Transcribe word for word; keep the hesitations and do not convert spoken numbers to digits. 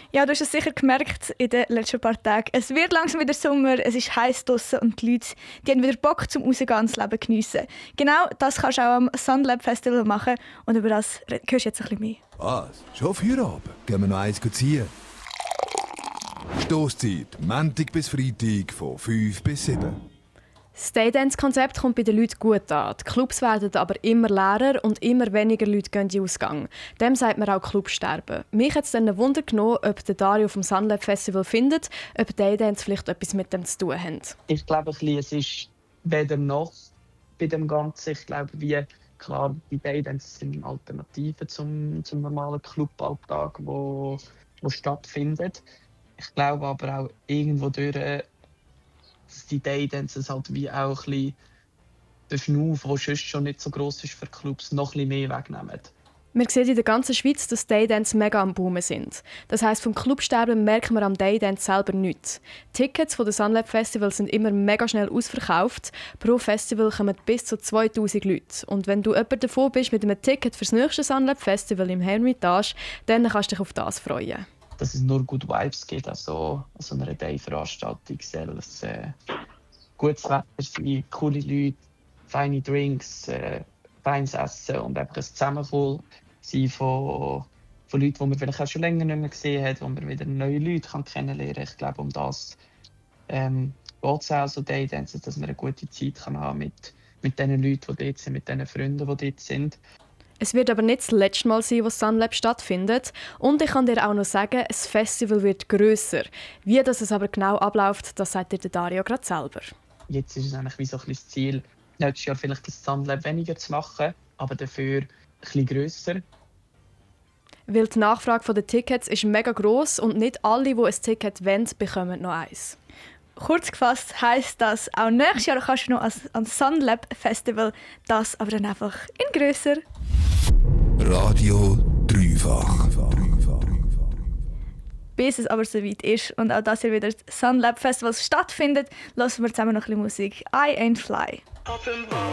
Ja, du hast es sicher gemerkt in den letzten paar Tagen. Es wird langsam wieder Sommer, es ist heiß draussen und die Leute die haben wieder Bock zum Rausgehen und das Leben geniessen. Genau das kannst du auch am Sunlab Festival machen und über das hörst du jetzt ein bisschen mehr. Was? Schon Feierabend? Gehen wir noch eins ziehen? Stosszeit, Montag bis Freitag von fünf bis sieben. Das Daydance-Konzept kommt bei den Leuten gut an. Die Clubs werden aber immer leerer und immer weniger Leute gehen in den Ausgang. Dem sagt man auch Clubsterben. Mich hat es dann ein Wunder genommen, ob der Dario vom Sunlab Festival findet, ob Daydance vielleicht etwas mit dem zu tun hat. Ich glaube, es ist weder noch bei dem Ganzen. Ich glaube, wie klar, die Daydance sind Alternativen zum, zum normalen Cluballtag, wo, wo stattfindet. Ich glaube aber auch irgendwo durch, dass die Daydances halt wie auch ein bisschen den Schnuff, der sonst schon nicht so gross ist für Clubs, noch ein bisschen mehr wegnehmen. Wir sehen in der ganzen Schweiz, dass Daydance mega am Boomen sind. Das heisst, vom Clubsterben merken wir am Daydance selber nichts. Tickets von den Sunlab Festival sind immer mega schnell ausverkauft. Pro Festival kommen bis zu zweitausend Leute. Und wenn du jemand davon bist mit einem Ticket für das nächste Sunlab Festival im Hermitage, dann kannst du dich auf das freuen. Dass es nur gute Vibes gibt, also an so einer Day-Veranstaltung soll es äh, gutes Wetter sein, coole Leute, feine Drinks, äh, feines Essen und einfach ein Zusammenkommen sein von, von Leuten, die man vielleicht auch schon länger nicht mehr gesehen hat, wo man wieder neue Leute kann kennenlernen kann. Ich glaube, um das ähm, geht es auch so Daydances, dass man eine gute Zeit kann haben mit, mit den Leuten, die dort sind, mit den Freunden, die dort sind. Es wird aber nicht das letzte Mal sein, wo das Sunlab stattfindet. Und ich kann dir auch noch sagen, das Festival wird grösser. Wie das es aber genau abläuft, das sagt dir Dario gerade selber. Jetzt ist es eigentlich wie so ein bisschen das Ziel, nächstes Jahr vielleicht das Sunlab weniger zu machen, aber dafür ein bisschen grösser. Weil die Nachfrage der Tickets ist mega gross und nicht alle, die ein Ticket wollen, bekommen noch eins. Kurz gefasst heisst das, auch nächstes Jahr kannst du noch an Sunlab Festival, das aber dann einfach in grösser. Radio Dreifach. Bis es aber soweit ist und auch das hier wieder das Sunlab Festival stattfindet, lassen wir zusammen noch ein bisschen Musik. I Ain't Fly.